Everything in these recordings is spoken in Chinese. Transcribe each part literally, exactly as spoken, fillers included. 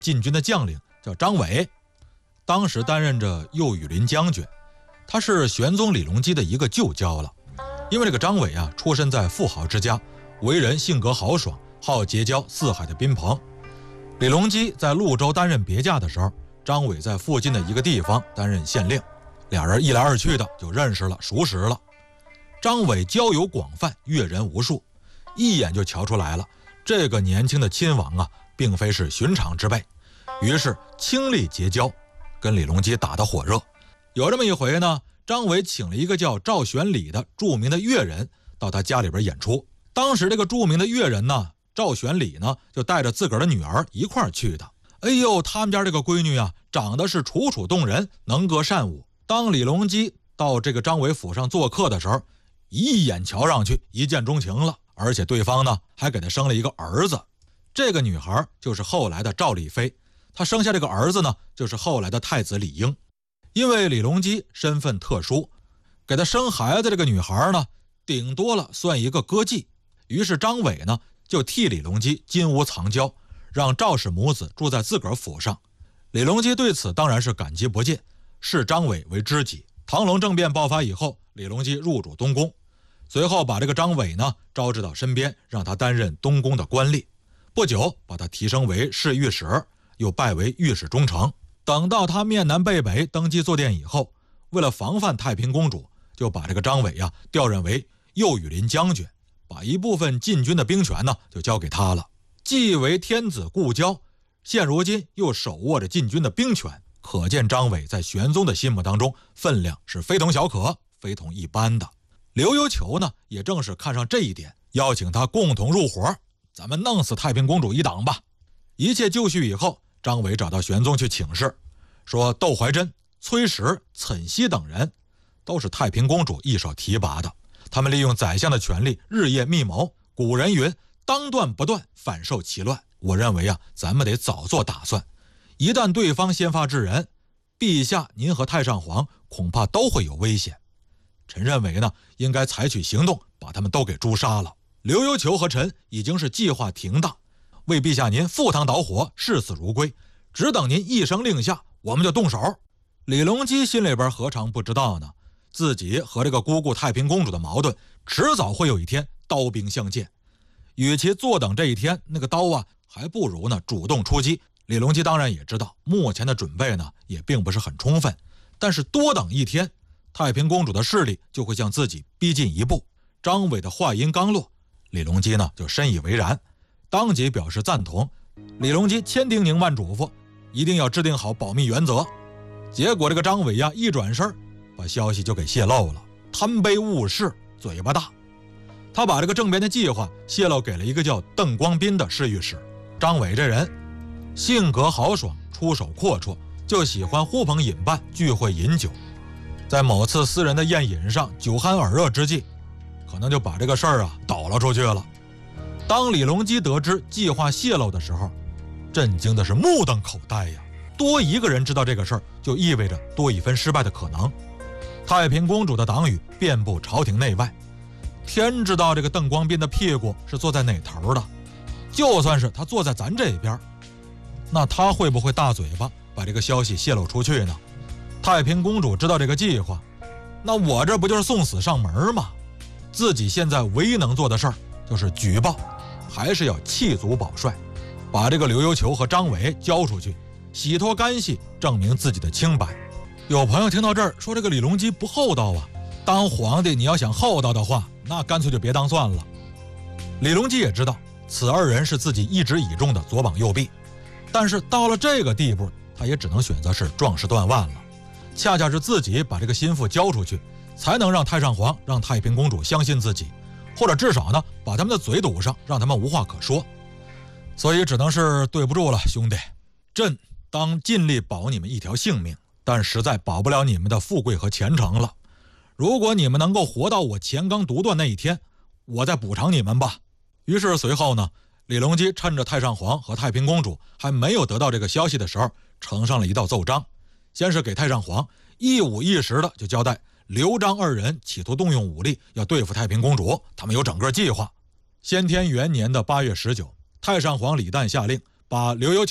禁军的将领叫张伟，当时担任着右羽林将军，他是玄宗李隆基的一个旧交了。因为这个张伟啊，出身在富豪之家，为人性格豪爽，好结交四海的宾朋。李隆基在潞州担任别驾的时候，张伟在附近的一个地方担任县令，俩人一来二去的就认识了，熟识了。张伟交友广泛，阅人无数，一眼就瞧出来了，这个年轻的亲王啊，并非是寻常之辈，于是倾力结交，跟李隆基打得火热。有这么一回呢，张伟请了一个叫赵玄礼的著名的乐人到他家里边演出。当时这个著名的乐人呢，赵玄礼呢，就带着自个儿的女儿一块儿去的。哎呦，他们家这个闺女啊，长得是楚楚动人，能歌善舞。当李隆基到这个张伟府上做客的时候，一眼瞧上去一见钟情了，而且对方呢还给他生了一个儿子。这个女孩就是后来的赵丽妃，她生下这个儿子呢，就是后来的太子李英。因为李隆基身份特殊，给他生孩子这个女孩呢，顶多了算一个歌妓。于是张伟呢，就替李隆基金屋藏娇，让赵氏母子住在自个儿府上。李隆基对此当然是感激不尽，视张伟为知己。唐隆政变爆发以后，李隆基入主东宫，随后把这个张伟呢招至到身边，让他担任东宫的官吏。不久把他提升为侍御史，又拜为御史中丞。等到他面南背北登基坐殿以后，为了防范太平公主，就把这个张伟呀调任为右羽林将军，把一部分禁军的兵权呢就交给他了。既为天子故交，现如今又手握着禁军的兵权，可见张伟在玄宗的心目当中分量是非同小可，非同一般的。刘幽囚呢，也正是看上这一点，邀请他共同入伙，咱们弄死太平公主一党吧。一切就绪以后，张伟找到玄宗去请示，说窦怀珍、崔实、岑熙等人都是太平公主一手提拔的，他们利用宰相的权力日夜密谋，古人云当断不断，反受其乱。我认为啊，咱们得早做打算，一旦对方先发制人，陛下您和太上皇恐怕都会有危险。臣认为呢，应该采取行动，把他们都给诛杀了。刘幽囚和臣已经是计划停当，为陛下您赴汤蹈火，视死如归，只等您一声令下，我们就动手。李隆基心里边何尝不知道呢，自己和这个姑姑太平公主的矛盾迟早会有一天刀兵相见，与其坐等这一天，那个刀啊还不如呢主动出击。李隆基当然也知道目前的准备呢也并不是很充分，但是多等一天，太平公主的势力就会向自己逼近一步。张伟的话音刚落，李隆基呢就深以为然，当即表示赞同。李隆基千叮咛万嘱咐，一定要制定好保密原则。结果这个张伟呀一转身，把消息就给泄露了，贪杯误事，嘴巴大。他把这个政变的计划泄露给了一个叫邓光斌的侍御史。张伟这人性格豪爽，出手阔绰，就喜欢呼朋引伴，聚会饮酒。在某次私人的宴饮上，酒酣耳热之际，可能就把这个事儿啊抖了出去了。当李隆基得知计划泄露的时候，震惊的是目瞪口呆呀！多一个人知道这个事儿，就意味着多一分失败的可能。太平公主的党羽遍布朝廷内外，天知道这个邓光斌的屁股是坐在哪头的。就算是他坐在咱这边，那他会不会大嘴巴把这个消息泄露出去呢？太平公主知道这个计划，那我这不就是送死上门吗？自己现在唯一能做的事儿就是举报，还是要弃卒保帅，把这个刘幽囚和张伟交出去，洗脱干系，证明自己的清白。有朋友听到这儿说，这个李隆基不厚道啊，当皇帝你要想厚道的话，那干脆就别当算了。李隆基也知道此二人是自己一直倚重的左膀右臂，但是到了这个地步，他也只能选择是壮士断腕了。恰恰是自己把这个心腹交出去，才能让太上皇、让太平公主相信自己，或者至少呢把他们的嘴堵上，让他们无话可说。所以只能是对不住了，兄弟，朕当尽力保你们一条性命，但实在保不了你们的富贵和前程了。如果你们能够活到我钱纲独断那一天，我再补偿你们吧。于是随后呢，李隆基趁着太上皇和太平公主还没有得到这个消息的时候，呈上了一道奏章。先是给太上皇一五一十的就交代刘张二人企图动用武力要对付太平公主，他们有整个计划。先天元年的八月十九，太上皇李旦下令把刘幽囚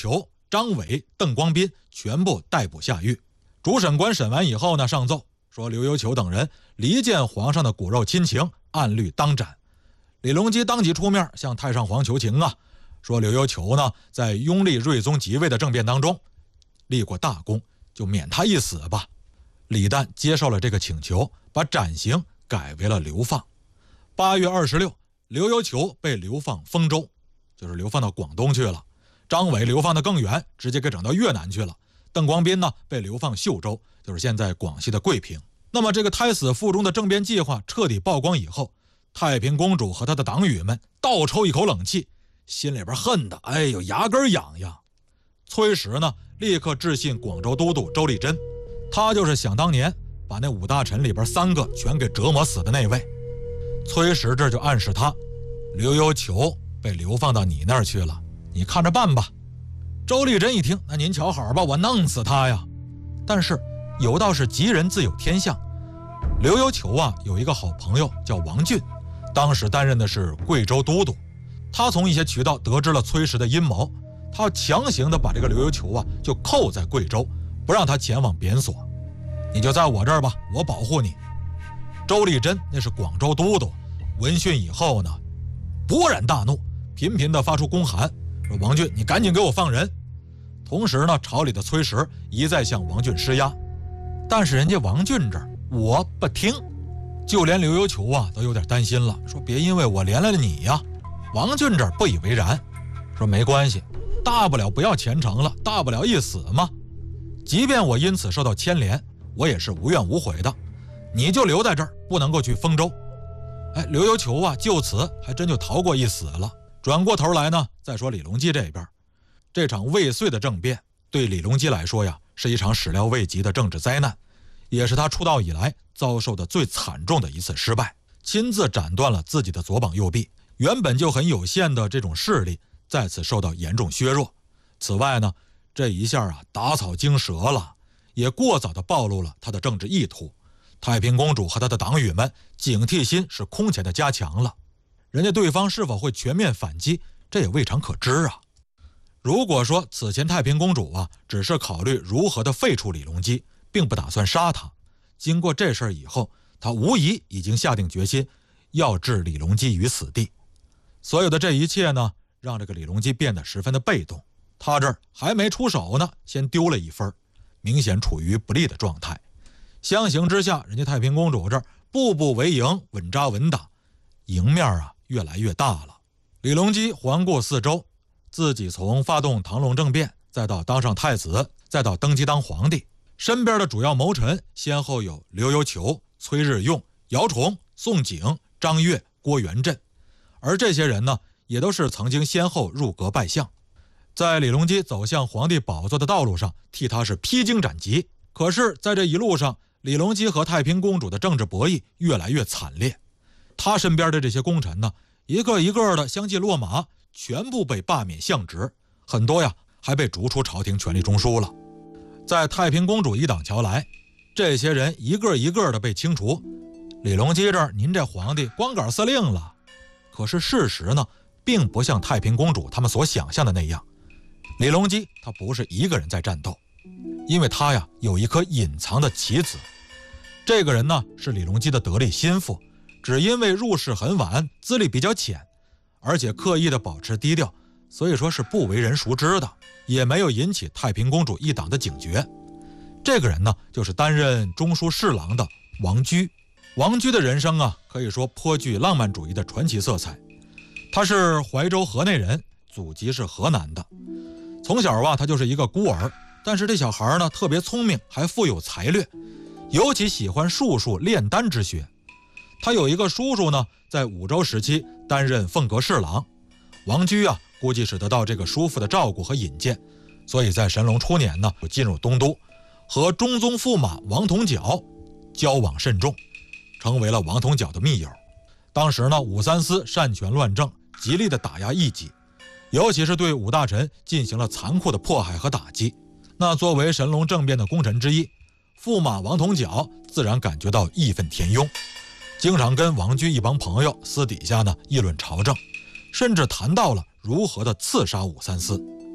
张伟、邓光斌全部逮捕下狱。主审官审完以后呢，上奏说刘幽球等人离间皇上的骨肉亲情，按律当斩。李隆基当即出面向太上皇求情啊，说刘幽球呢在拥立睿宗即位的政变当中立过大功，就免他一死吧。李旦接受了这个请求，把斩刑改为了流放。八月二十六，刘幽球被流放丰州，就是流放到广东去了。张伟流放得更远，直接给整到越南去了。邓光斌呢被流放秀州，就是现在广西的桂平。那么这个胎死腹中的政变计划彻底曝光以后，太平公主和她的党羽们倒抽一口冷气，心里边恨得哎呦牙根痒痒。崔实呢立刻致信广州都督周立珍，他就是想当年把那五大臣里边三个全给折磨死的那位。崔实这就暗示他，刘幽球被流放到你那儿去了，你看着办吧。周立珍一听，那您瞧好吧，我弄死他呀。但是有道是吉人自有天相，刘幽球啊有一个好朋友叫王俊，当时担任的是贵州都督。他从一些渠道得知了崔实的阴谋，他要强行的把这个刘幽球啊就扣在贵州，不让他前往贬所。你就在我这儿吧，我保护你。周立珍那是广州都督，闻讯以后呢勃然大怒，频频的发出公函，说王俊你赶紧给我放人。同时呢，朝里的崔实一再向王俊施压，但是人家王俊这儿我不听，就连刘幽球啊都有点担心了，说别因为我连累了你呀。王俊这儿不以为然，说没关系，大不了不要前程了，大不了一死嘛。即便我因此受到牵连，我也是无怨无悔的。你就留在这儿，不能够去丰州。哎，刘幽球啊，就此还真就逃过一死了。转过头来呢，再说李隆基这边，这场未遂的政变对李隆基来说呀，是一场始料未及的政治灾难，也是他出道以来遭受的最惨重的一次失败，亲自斩断了自己的左膀右臂，原本就很有限的这种势力再次受到严重削弱。此外呢，这一下啊打草惊蛇了，也过早的暴露了他的政治意图。太平公主和他的党羽们警惕心是空前的加强了，人家对方是否会全面反击，这也未尝可知啊。如果说此前太平公主啊只是考虑如何的废除李隆基，并不打算杀他，经过这事儿以后，他无疑已经下定决心要置李隆基于死地。所有的这一切呢，让这个李隆基变得十分的被动，他这儿还没出手呢，先丢了一分，明显处于不利的状态。相形之下，人家太平公主这儿步步为营，稳扎稳打，赢面啊越来越大了。李隆基环顾四周，自己从发动唐隆政变，再到当上太子，再到登基当皇帝，身边的主要谋臣先后有刘幽球、崔日用、姚崇、宋璟、张悦、郭元振，而这些人呢，也都是曾经先后入阁拜相，在李隆基走向皇帝宝座的道路上替他是披荆斩棘。可是在这一路上，李隆基和太平公主的政治博弈越来越惨烈，他身边的这些功臣呢，一个一个的相继落马，全部被罢免相职，很多呀还被逐出朝廷权力中枢了。在太平公主一党瞧来，这些人一个一个的被清除，李隆基这儿您这皇帝光杆司令了。可是事实呢，并不像太平公主他们所想象的那样，李隆基他不是一个人在战斗，因为他呀有一颗隐藏的棋子。这个人呢是李隆基的得力心腹，只因为入仕很晚，资历比较浅，而且刻意的保持低调，所以说是不为人熟知的，也没有引起太平公主一党的警觉。这个人呢就是担任中书侍郎的王居。王居的人生啊可以说颇具浪漫主义的传奇色彩。他是怀州河内人，祖籍是河南的。从小啊他就是一个孤儿，但是这小孩呢特别聪明，还富有才略，尤其喜欢术数炼丹之学。他有一个叔叔呢，在武周时期担任凤阁侍郎。王居啊，估计是得到这个叔父的照顾和引荐，所以在神龙初年呢，就进入东都，和中宗驸马王同角交往甚重，成为了王同角的密友。当时呢，武三思擅权乱政，极力的打压异己，尤其是对武大臣进行了残酷的迫害和打击。那作为神龙政变的功臣之一，驸马王同角自然感觉到义愤填膺，经常跟王居一帮朋友私底下呢议论朝政，甚至谈到了如何的刺杀武三思。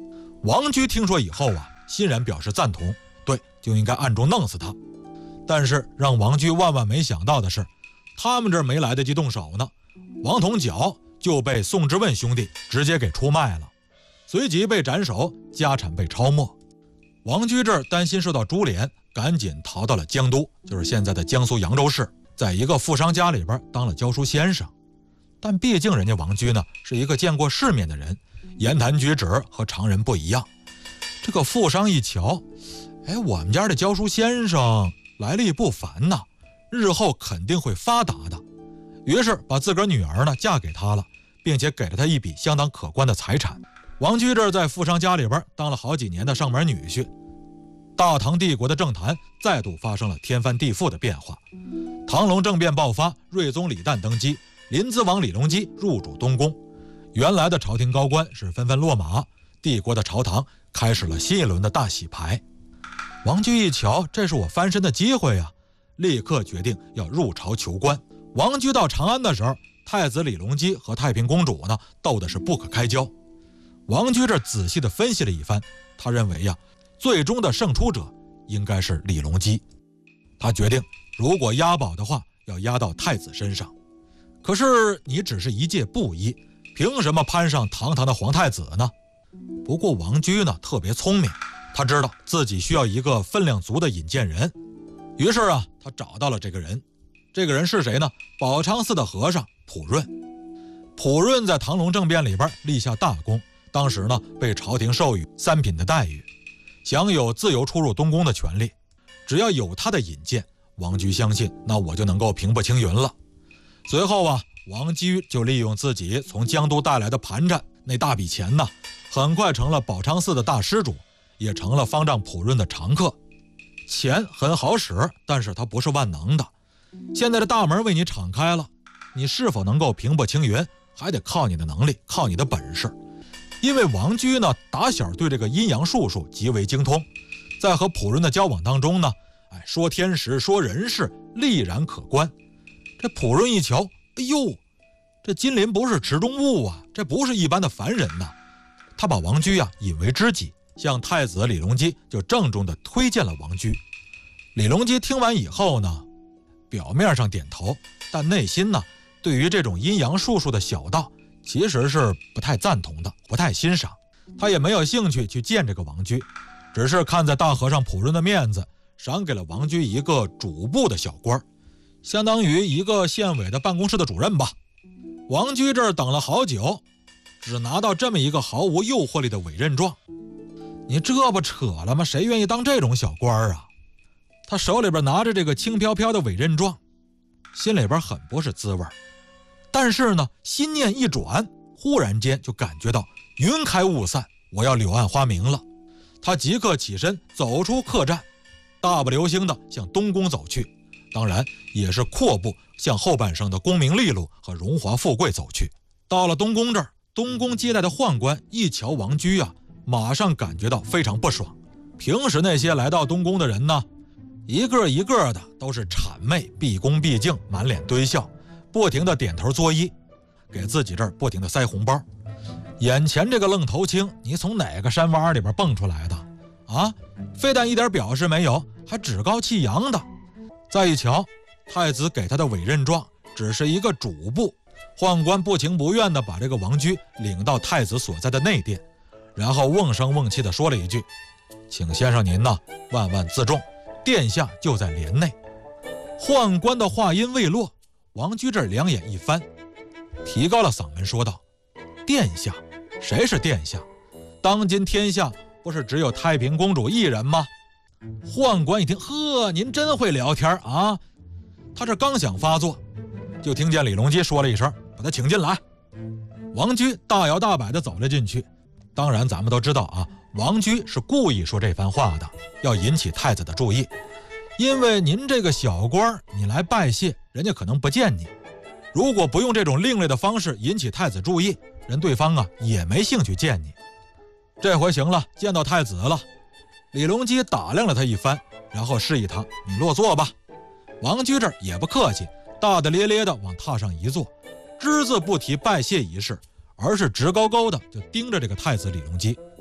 王居听说以后啊，欣然表示赞同，对，就应该暗中弄死他。但是让王居万万没想到的是，他们这儿没来得及动手呢，王同角就被宋之问兄弟直接给出卖了，随即被斩首，家产被抄没。王居这儿担心受到株连，赶紧逃到了江都，就是现在的江苏扬州市，在一个富商家里边当了教书先生。但毕竟人家王居呢是一个见过世面的人，言谈举止和常人不一样。这个富商一瞧，哎，我们家的教书先生来历不凡呐，日后肯定会发达的。于是把自个儿女儿呢嫁给他了，并且给了他一笔相当可观的财产。王居这在富商家里边当了好几年的上门女婿。大唐帝国的政坛再度发生了天翻地覆的变化，唐隆政变爆发，睿宗李旦登基，临淄王李隆基入主东宫，原来的朝廷高官是纷纷落马，帝国的朝堂开始了新一轮的大洗牌。王居一瞧，这是我翻身的机会呀，立刻决定要入朝求官。王居到长安的时候，太子李隆基和太平公主呢斗的是不可开交。王居这仔细地分析了一番，他认为呀，最终的胜出者应该是李隆基。他决定，如果押宝的话，要押到太子身上。可是你只是一介布衣，凭什么攀上堂堂的皇太子呢？不过王居呢特别聪明，他知道自己需要一个分量足的引荐人，于是啊，他找到了这个人。这个人是谁呢？宝昌寺的和尚溥润。溥润在唐隆政变里边立下大功，当时呢被朝廷授予三品的待遇，享有自由出入东宫的权利。只要有他的引荐，王居相信那我就能够平步青云了。随后啊，王居就利用自己从江都带来的盘缠，那大笔钱呢，很快成了宝昌寺的大施主，也成了方丈溥润的常客。钱很好使，但是它不是万能的。现在的大门为你敞开了，你是否能够平步青云，还得靠你的能力，靠你的本事。因为王居呢，打小对这个阴阳术数极为精通，在和溥润的交往当中呢，哎，说天时，说人事，力然可观。这溥润一瞧，哎呦，这金鳞不是池中物啊，这不是一般的凡人呐。他把王居啊引为知己，向太子李隆基就郑重地推荐了王居。李隆基听完以后呢，表面上点头，但内心呢，对于这种阴阳术数的小道，其实是不太赞同的，不太欣赏。他也没有兴趣去见这个王居，只是看在大和尚溥润的面子，赏给了王居一个主簿的小官，相当于一个县委的办公室的主任吧。王居这儿等了好久，只拿到这么一个毫无诱惑力的委任状。你这不扯了吗？谁愿意当这种小官啊？他手里边拿着这个轻飘飘的委任状，心里边很不是滋味。但是呢，心念一转，忽然间就感觉到云开雾散，我要柳暗花明了。他即刻起身走出客栈，大步流星地向东宫走去，当然也是阔步向后半生的功名利禄和荣华富贵走去。到了东宫这儿，东宫接待的宦官一瞧王居啊，马上感觉到非常不爽。平时那些来到东宫的人呢，一个一个的都是谄媚，毕恭毕敬，满脸堆笑，不停地点头作揖，给自己这儿不停地塞红包。眼前这个愣头青，你从哪个山洼里边蹦出来的啊？非但一点表示没有，还趾高气扬的。再一瞧，太子给他的委任状只是一个主簿，宦官不情不愿地把这个王居领到太子所在的内殿，然后瓮声瓮气地说了一句：请先生您呐万万自重，殿下就在帘内。宦官的话音未落，王居这两眼一翻，提高了嗓门说道：殿下？谁是殿下？当今天下不是只有太平公主一人吗？宦官一听，呵，您真会聊天啊！他这刚想发作，就听见李隆基说了一声：把他请进来。王居大摇大摆地走了进去。当然咱们都知道啊，王居是故意说这番话的，要引起太子的注意。因为您这个小官，你来拜谢，人家可能不见你。如果不用这种另类的方式引起太子注意，人对方啊也没兴趣见你。这回行了，见到太子了。李隆基打量了他一番，然后示意他：你落座吧。王居这儿也不客气，大大咧咧地往榻上一坐，只字不提拜谢仪式，而是直勾勾的就盯着这个太子李隆基。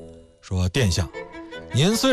说：“殿下，您虽